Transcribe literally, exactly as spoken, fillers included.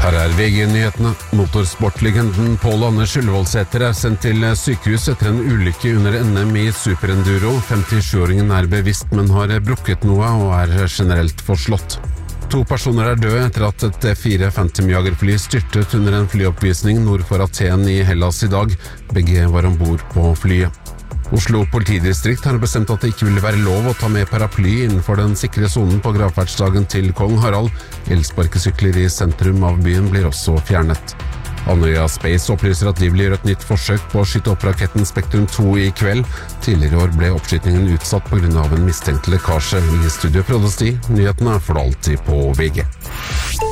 Her er V G-nyhetene. Motorsportlegenden Pål Anders Ullevålsæter er sendt til sykehus etter en ulykke under N M i Superenduro. femtisjuåringen er bevisst, men har brukket noe og er generelt forslått. To personer er døde etter at et F fire Phantom-jagerfly styrtet under en flyoppvisning nord for Aten i Hellas i dag. Begge var ombord på flyet. Oslo politidistrikt har bestemt at det ikke vil være lov å ta med paraply innenfor den sikre zonen på gravferdsdagen til kong Harald. Elsparkesykler i sentrum av byen blir også fjernet. Andøya Space opplyser at de vil gjøre et nytt forsøk på å skyte opp raketten Spektrum to i kveld. Tidligere i år ble oppskytingen utsatt på grunn av en mistenkt lekkasje. I studio Frode Sti, nyhetene er for alltid på V G.